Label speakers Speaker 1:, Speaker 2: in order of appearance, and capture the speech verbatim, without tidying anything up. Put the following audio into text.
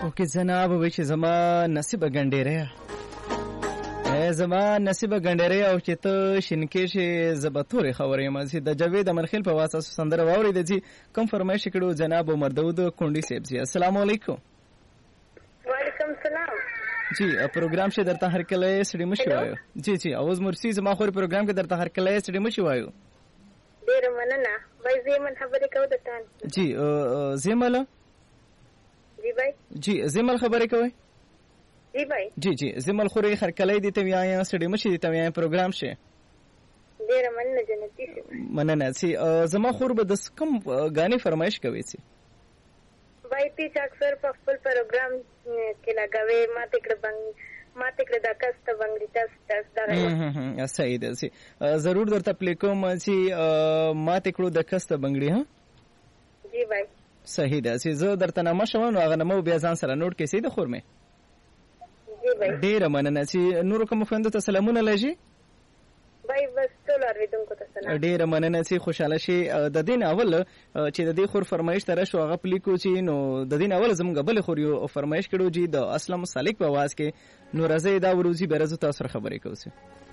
Speaker 1: اوکې جناب وای چې زما نصیب ګنډېره ای زما نصیب ګنډېره او چې ته شینکې شي زبتوري خبرې مزي د جاوید امرخیل په واسطه سندره واوري د جی کوم فرمایش کړو جناب عمر داود کونډي صاحب جی السلام علیکم
Speaker 2: وعلیکم السلام
Speaker 1: جی پروګرام شه درته هر کله سړی مشي وایو جی جی اوس مرسي زما خو پروګرام کې درته هر کله سړی مشي وایو
Speaker 2: ډیر مننه وای زمن خبرې کوو د تان
Speaker 1: جی زمل
Speaker 2: جی بھائی
Speaker 1: جی زمل خبرې کوي
Speaker 2: جی بھائی
Speaker 1: جی جی زمل خوري هر کله دي ته ویاي سړی مشي دي ته ویاي پروګرام شه
Speaker 2: ډیر مننه جنتی شه
Speaker 1: مننه سي زما خور به د کوم غاني فرمایش کوي سي
Speaker 2: وای تی چې اکثر په خپل پروګرام کې لګاوي ما تکړه بنګ ما تکړه د کست بنګړی تاسو تاسو دا
Speaker 1: هم صحیح ده سي ضرور درته پلیکوم چې ما تکړه د کست بنګړی ها
Speaker 2: جی بھائی
Speaker 1: صحیح ده سي زه درته نامه شوم نو هغه نمو بیا ځان سره نوٹ کې سي د خور مې
Speaker 2: جی بھائی
Speaker 1: ډیر مننه سي نور کوم فندو ته سلامونه لږی
Speaker 2: بای بس ټول اوریدونکو ته سلام
Speaker 1: ډیر مننه سي خوشاله شي د دین اول چې د دې خور فرمایش تر شو هغه پلیکو چې نو د دین اول زموږ بل خور یو فرمایش کړو چې د اسلام صالح په आवाज کې نو راځي دا وروزي برزو تاسو خبرې کوو